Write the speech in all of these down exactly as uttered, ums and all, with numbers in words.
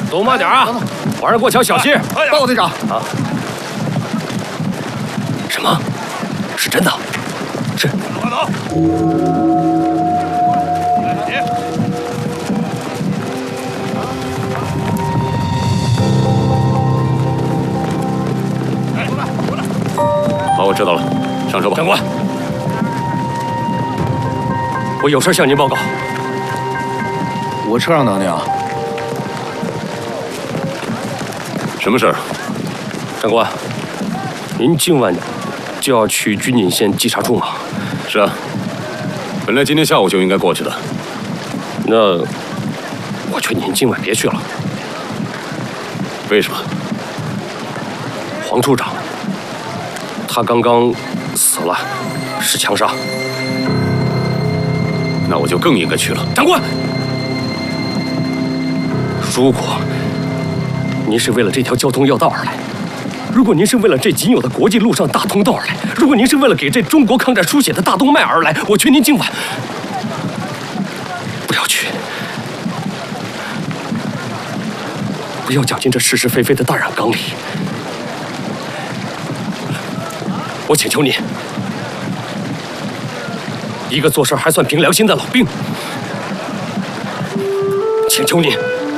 都慢点啊！晚上过桥小心。 报队长。 啊？什么？是真的？是。快走！ 好，我知道了，上车吧。 长官，我有事向您报告。 我车上等你啊。 什么事儿？ 长官，您今晚就要去军锦县稽查处吗？ 是啊，本来今天下午就应该过去的。 那我劝您今晚别去了。 为什么？ 黄处长，他刚刚死了，是枪杀。 那我就更应该去了。 长官，如果您是为了这条交通要道而来，如果您是为了这仅有的国际陆上大通道而来，如果您是为了给这中国抗战书写的大动脉而来，我劝您今晚不要去，不要搅进这是是非非的大染缸里。我请求您，一个做事还算凭良心的老兵，请求您。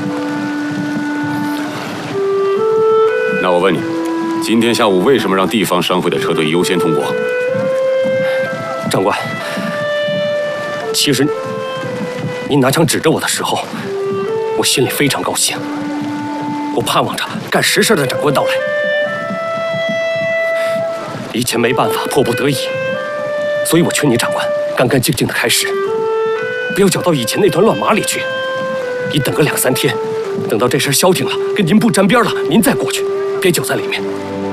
那我问你，今天下午为什么让地方商会的车队优先通过？ 长官，其实您拿枪指着我的时候，我心里非常高兴，我盼望着干实事的长官到来。以前没办法，迫不得已，所以我劝你长官干干净净的开始，不要搅到以前那团乱麻里去。你等个两三天，等到这事消停了，跟您不沾边了，您再过去，别搅在里面。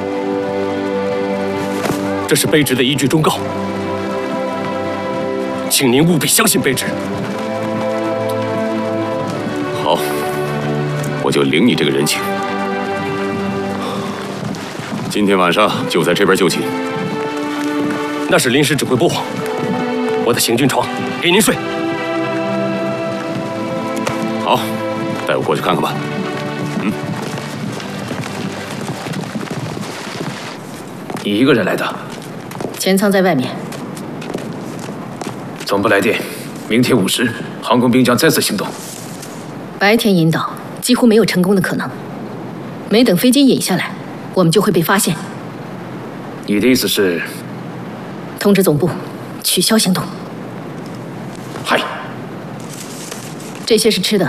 这是卑职的一句忠告，请您务必相信卑职。 好，我就领你这个人情。今天晚上就在这边就寝。 那是临时指挥部，我的行军床给您睡。 好，带我过去看看吧。嗯。 你一个人来的？ 前舱在外面。 总部来电，明天午时，航空兵将再次行动。 白天引导几乎没有成功的可能，没等飞机引下来，我们就会被发现。 你的意思是？ 通知总部，取消行动。 嗨。 这些是吃的，